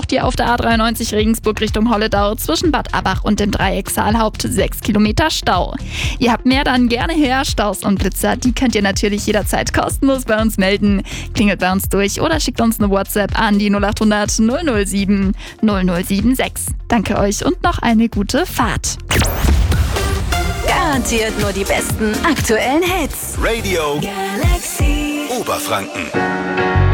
braucht ihr auf der A93 Regensburg Richtung Holledau zwischen Bad Abach und dem Dreieck Saalhaupt 6 Kilometer Stau. Ihr habt mehr, dann gerne her. Staus und Blitzer, die könnt ihr natürlich jederzeit kostenlos bei uns melden. Klingelt bei uns durch oder schickt uns eine WhatsApp an die 0800 007 0076. Danke euch und noch eine gute Fahrt. Garantiert nur die besten aktuellen Hits. Radio Galaxy Oberfranken.